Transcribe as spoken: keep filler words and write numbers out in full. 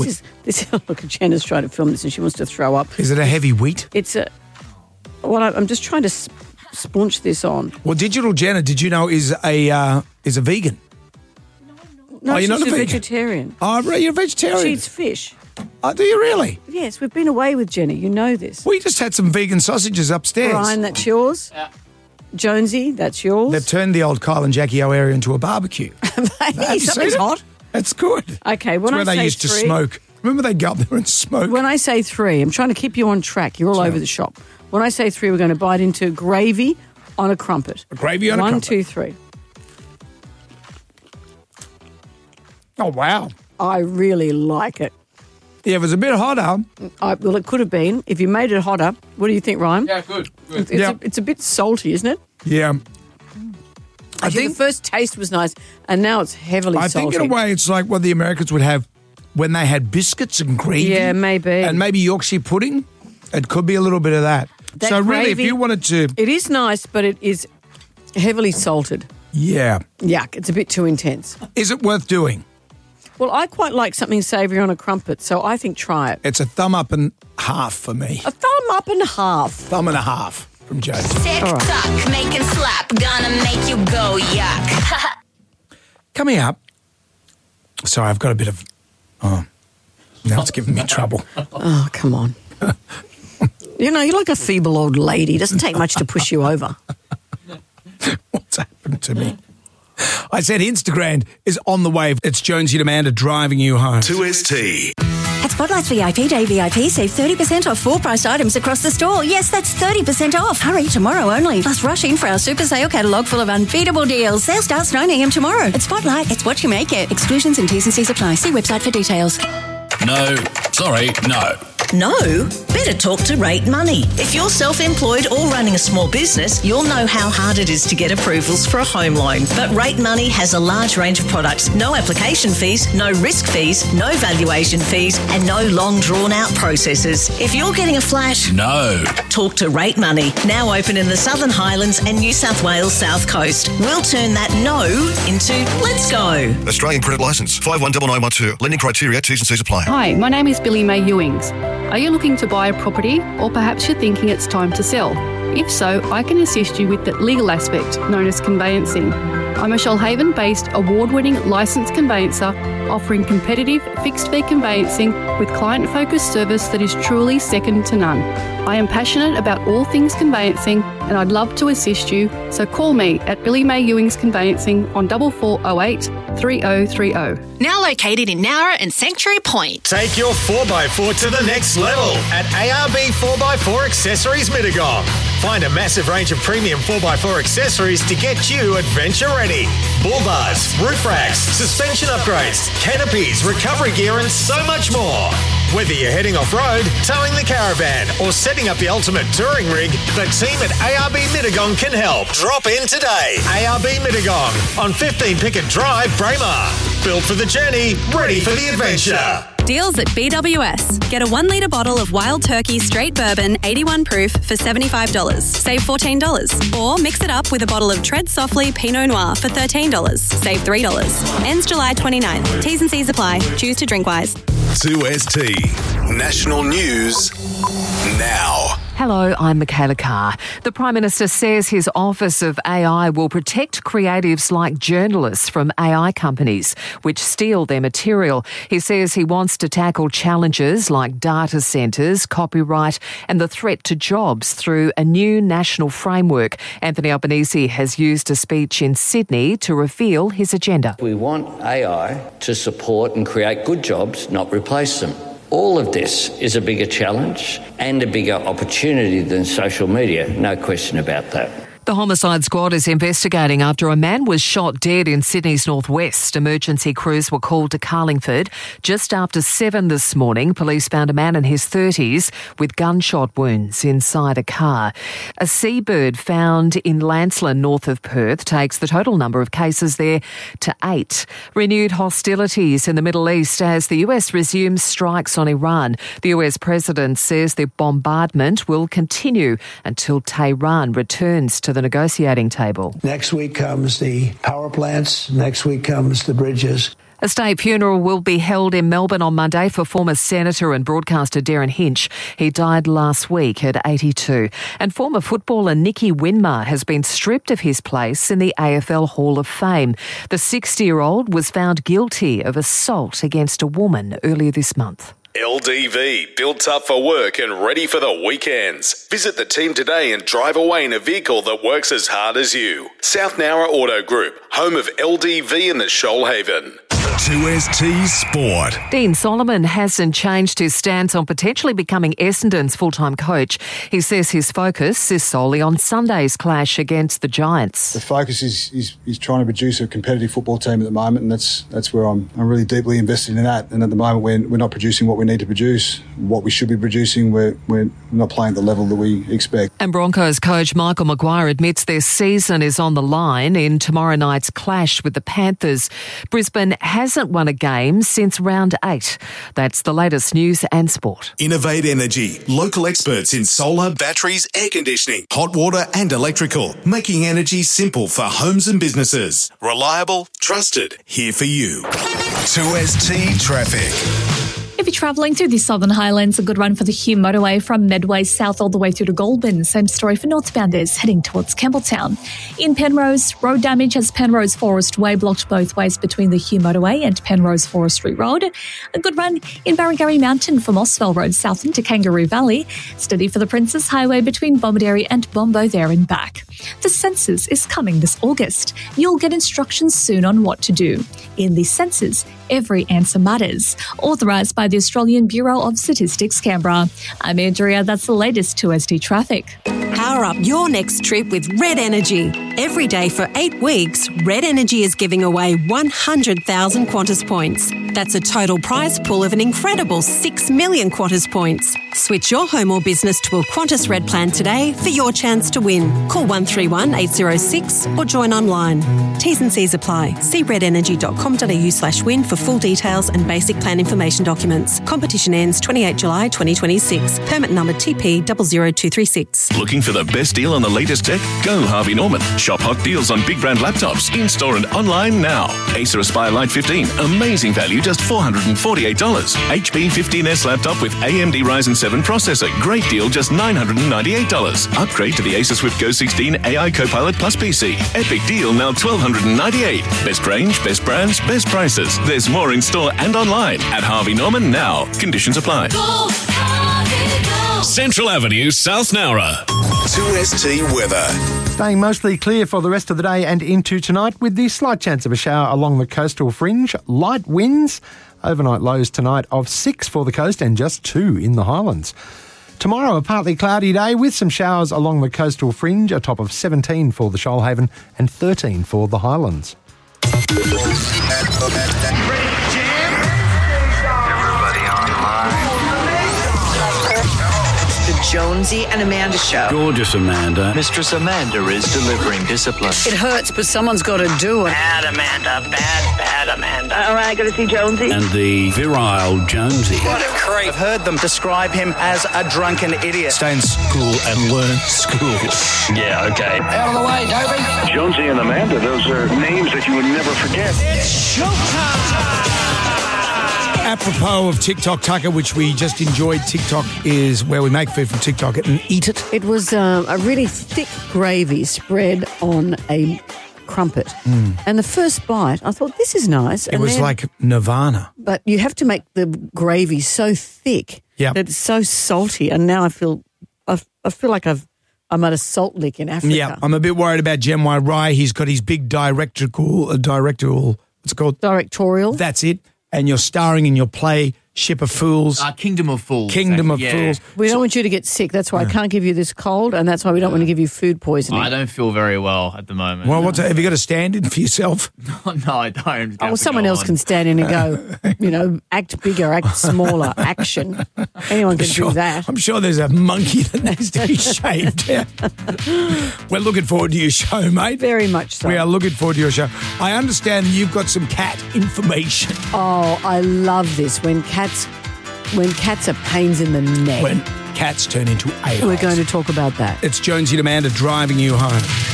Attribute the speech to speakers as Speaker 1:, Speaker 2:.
Speaker 1: This is, this is, look, Jenna's trying to film this and she wants to throw up.
Speaker 2: Is it a heavy wheat?
Speaker 1: It's a, well, I- I'm just trying to sp- splunch this on.
Speaker 2: Well, Digital Jenna, did you know, is a uh, is a vegan?
Speaker 1: No,
Speaker 2: Oh, you're
Speaker 1: she's
Speaker 2: not a
Speaker 1: a
Speaker 2: vegan?
Speaker 1: vegetarian.
Speaker 2: Oh, right, you're a vegetarian.
Speaker 1: She eats fish.
Speaker 2: Oh, do you really?
Speaker 1: Yes, we've been away with Jenny. You know this.
Speaker 2: We just had some vegan sausages upstairs.
Speaker 1: Brian, that's yours.
Speaker 3: Yeah.
Speaker 1: Jonesy, that's yours.
Speaker 2: They've turned the old Kyle and Jackie O area into a barbecue.
Speaker 1: Hey,
Speaker 2: Have you
Speaker 1: something's
Speaker 2: seen it?
Speaker 1: hot.
Speaker 2: That's good.
Speaker 1: Okay, when
Speaker 2: It's where
Speaker 1: I
Speaker 2: they
Speaker 1: say
Speaker 2: used to
Speaker 1: three-
Speaker 2: smoke. Remember they go up there and smoke?
Speaker 1: When I say three, I'm trying to keep you on track. You're all
Speaker 2: Sure.
Speaker 1: over the shop. When I say three, we're going to bite into gravy on a crumpet.
Speaker 2: Gravy on a
Speaker 1: One,
Speaker 2: crumpet.
Speaker 1: two, three.
Speaker 2: Oh, wow.
Speaker 1: I really like it.
Speaker 2: Yeah, it was a bit hotter.
Speaker 1: I, well, it could have been. If you made it hotter, what do you think, Ryan?
Speaker 3: Yeah, good. Good.
Speaker 1: It's,
Speaker 2: Yeah.
Speaker 1: a, it's a bit salty, isn't it?
Speaker 2: Yeah. I
Speaker 1: Actually,
Speaker 2: think,
Speaker 1: the first taste was nice, and now it's heavily
Speaker 2: I
Speaker 1: salty.
Speaker 2: think in a way it's like what the Americans would have when they had biscuits and gravy.
Speaker 1: Yeah, maybe.
Speaker 2: And maybe Yorkshire pudding. It could be a little bit of that.
Speaker 1: That
Speaker 2: so really, if
Speaker 1: gravy-
Speaker 2: you wanted to,
Speaker 1: It is nice, but it is heavily salted.
Speaker 2: yeah.
Speaker 1: Yuck, it's a bit too intense.
Speaker 2: Is it worth doing?
Speaker 1: Well, I quite like something savoury on a crumpet, so I think try it.
Speaker 2: It's a thumb up and half for me.
Speaker 1: A thumb up and a half.
Speaker 2: Thumb and a half from Joe.
Speaker 4: Tick
Speaker 1: All right.
Speaker 4: tock, make it slap, gonna make you go yuck.
Speaker 2: Coming up. Sorry, I've got a bit of. Oh, now it's giving me trouble.
Speaker 1: Oh, come on. You know, you're like a feeble old lady. It doesn't take much to push you over.
Speaker 2: What's happened to me? I said Instagram is on the way. It's Jonesy and Amanda driving you home.
Speaker 5: two S T.
Speaker 6: At Spotlight's V I P Day V I P, save thirty percent off full priced items across the store. Yes, that's thirty percent off. Hurry, tomorrow only. Plus, rush in for our super sale catalogue full of unbeatable deals. Sale starts nine a.m. tomorrow. At Spotlight, it's what you make it. Exclusions and T's and C's apply. See website for details.
Speaker 5: No. Sorry, no.
Speaker 7: No? Better talk to Rate Money. If you're self-employed or running a small business, you'll know how hard it is to get approvals for a home loan. But Rate Money has a large range of products. No application fees, no risk fees, no valuation fees, and no long drawn-out processes. If you're getting a flash,
Speaker 5: No.
Speaker 7: talk to Rate Money. Now open in the Southern Highlands and New South Wales South Coast. We'll turn that no into let's go.
Speaker 8: Australian credit licence five one nine nine one two. Lending criteria, T's and C's apply.
Speaker 9: Hi, my name is Billy May Ewings. Are you looking to buy a property, or perhaps you're thinking it's time to sell? If so, I can assist you with the legal aspect, known as conveyancing. I'm a Shoalhaven-based award-winning licensed conveyancer offering competitive fixed-fee conveyancing with client-focused service that is truly second to none. I am passionate about all things conveyancing and I'd love to assist you, so call me at Billy May Ewings Conveyancing on four four zero eight, three zero three zero.
Speaker 10: Now located in Nowra and Sanctuary Point.
Speaker 11: Take your four by four to the next level at A R B four by four Accessories Mittagong. Find a massive range of premium four by four accessories to get you adventure ready. Bull bars, roof racks, suspension upgrades, canopies, recovery gear and so much more. Whether you're heading off-road, towing the caravan or setting up the ultimate touring rig, the team at A R B Mittagong can help. Drop in today. A R B Mittagong on fifteen Pickett Drive, Braemar. Built for the journey, ready for the adventure.
Speaker 10: Deals at B W S. Get a one litre bottle of Wild Turkey Straight Bourbon eighty-one proof for seventy-five dollars. Save fourteen dollars. Or mix it up with a bottle of Tread Softly Pinot Noir for thirteen dollars. Save three dollars. Ends July twenty-ninth. T's and C's apply. Choose to drink wise.
Speaker 5: two S T. National News now.
Speaker 12: Hello, I'm Michaela Carr. The Prime Minister says his Office of A I will protect creatives like journalists from A I companies which steal their material. He says he wants to tackle challenges like data centres, copyright and the threat to jobs through a new national framework. Anthony Albanese has used a speech in Sydney to reveal his agenda.
Speaker 13: We want A I to support and create good jobs, not replace them. All of this is a bigger challenge and a bigger opportunity than social media, no question about that.
Speaker 12: The Homicide Squad is investigating after a man was shot dead in Sydney's northwest. Emergency crews were called to Carlingford. Just after seven this morning, police found a man in his thirties with gunshot wounds inside a car. A seabird found in Lancelin, north of Perth, takes the total number of cases there to eight. Renewed hostilities in the Middle East as the U S resumes strikes on Iran. The U S president says the bombardment will continue until Tehran returns to the negotiating table.
Speaker 14: Next week comes the power plants. Next week comes the bridges.
Speaker 12: A state funeral will be held in Melbourne on Monday for former Senator and broadcaster Darren Hinch. He died last week at eighty-two. And former footballer Nicky Winmar has been stripped of his place in the A F L Hall of Fame. The sixty-year-old was found guilty of assault against a woman earlier this month.
Speaker 5: L D V, built tough for work and ready for the weekends. Visit the team today and drive away in a vehicle that works as hard as you. South Nowra Auto Group, home of L D V in the Shoalhaven. two S T Sport.
Speaker 12: Dean Solomon hasn't changed his stance on potentially becoming Essendon's full-time coach. He says his focus is solely on Sunday's clash against the Giants.
Speaker 3: The focus is, is, is trying to produce a competitive football team at the moment, and that's that's where I'm I'm really deeply invested in that. And at the moment, we're, we're not producing what we need to produce. What we should be producing, we're, we're not playing at the level that we expect.
Speaker 12: And Broncos coach Michael Maguire admits their season is on the line in tomorrow night's clash with the Panthers. Brisbane hasn't won a game since round eight. That's the latest news and sport.
Speaker 5: Innovate Energy, local experts in solar, batteries, air conditioning, hot water and electrical, making energy simple for homes and businesses. Reliable, trusted, here for you. two S T Traffic.
Speaker 14: If you're travelling through the Southern Highlands, a good run for the Hume motorway from Medway south all the way through to Goulburn. Same story for northbounders heading towards Campbelltown. In Penrose, road damage has Penrose Forest Way blocked both ways between the Hume motorway and Penrose Forestry Road. A good run in Barrengarry Mountain from Oswell Road south into Kangaroo Valley. Steady for the Princes Highway between Bomaderry and Bombo there and back. The census is coming this August. You'll get instructions soon on what to do. In the census, every answer matters. Authorised by the Australian Bureau of Statistics, Canberra. I'm Andrea. That's the latest two S T traffic.
Speaker 15: Power up your next trip with Red Energy. Every day for eight weeks, Red Energy is giving away one hundred thousand Qantas points. That's a total prize pool of an incredible six million Qantas points. Switch your home or business to a Qantas Red plan today for your chance to win. Call one three one eight zero six or join online. T's and C's apply. See redenergy.com.au slash win for full details and basic plan information documents. Competition ends twenty-eighth of July twenty twenty-six. Permit number T P zero zero two three six.
Speaker 16: Looking for the best deal on the latest tech? Go Harvey Norman. Shop hot deals on big brand laptops in-store and online now. Acer Aspire Lite fifteen, amazing value, just four hundred forty-eight dollars. H P fifteen S laptop with A M D Ryzen seven processor, great deal, just nine hundred ninety-eight dollars. Upgrade to the Acer Swift Go sixteen A I Copilot Plus P C. Epic deal, now twelve ninety-eight dollars. Best range, best brands, best prices. There's more in store and online at Harvey Norman now. Conditions apply.
Speaker 5: Go, Harvey, go. Central Avenue, South Nowra. two S T weather.
Speaker 17: Staying mostly clear for the rest of the day and into tonight with the slight chance of a shower along the coastal fringe. Light winds. Overnight lows tonight of six for the coast and just two in the Highlands. Tomorrow, a partly cloudy day with some showers along the coastal fringe, a top of seventeen for the Shoalhaven and thirteen for the Highlands.
Speaker 18: Jonesy and Amanda Show.
Speaker 19: Gorgeous Amanda.
Speaker 20: Mistress Amanda is delivering discipline.
Speaker 1: It hurts, but someone's got to do it.
Speaker 20: Bad Amanda, bad, bad Amanda.
Speaker 18: All right, got to see Jonesy.
Speaker 19: And the virile Jonesy.
Speaker 20: What a creep.
Speaker 21: I've heard them describe him as a drunken idiot.
Speaker 2: Stay in school and learn school.
Speaker 20: Yeah, okay.
Speaker 21: Out of the way, Toby.
Speaker 22: Jonesy and Amanda, those are names that you would never forget.
Speaker 21: It's showtime!
Speaker 2: Apropos of TikTok, Tucker, which we just enjoyed, TikTok is where we make food from TikTok and eat it.
Speaker 1: It was um, a really thick gravy spread on a crumpet.
Speaker 2: Mm.
Speaker 1: And the first bite, I thought, this is nice.
Speaker 2: It
Speaker 1: and
Speaker 2: was
Speaker 1: then,
Speaker 2: like Nirvana.
Speaker 1: But you have to make the gravy so thick
Speaker 2: yep.
Speaker 1: that it's so salty. And now I feel I, I feel like I've, I'm at a salt lick in Africa.
Speaker 2: Yeah, I'm a bit worried about Jem Y. Rai. He's got his big directorial, uh, directorial, what's it called?
Speaker 1: Directorial.
Speaker 2: That's it. And you're starring in your play, Ship of Fools.
Speaker 23: Uh, Kingdom of Fools.
Speaker 2: Kingdom
Speaker 23: exactly.
Speaker 2: of
Speaker 23: yeah.
Speaker 2: Fools.
Speaker 1: We don't want you to get sick. That's why I can't give you this cold, and that's why we don't want to give you food poisoning.
Speaker 23: I don't feel very well at the moment.
Speaker 2: Well, what's have you got a stand-in for yourself?
Speaker 23: no, no, I don't.
Speaker 1: Oh, well, someone else on. can stand in and go, you know, act bigger, act smaller, action. Anyone can
Speaker 2: sure,
Speaker 1: do that.
Speaker 2: I'm sure there's a monkey that needs to be shaved. We're looking forward to your show, mate.
Speaker 1: Very much so.
Speaker 2: We are looking forward to your show. I understand you've got some cat information.
Speaker 1: Oh, I love this. When cats... When cats are pains in the neck.
Speaker 2: When cats turn into a-holes.
Speaker 1: We're going to talk about that.
Speaker 2: It's Jonesy and Amanda driving you home.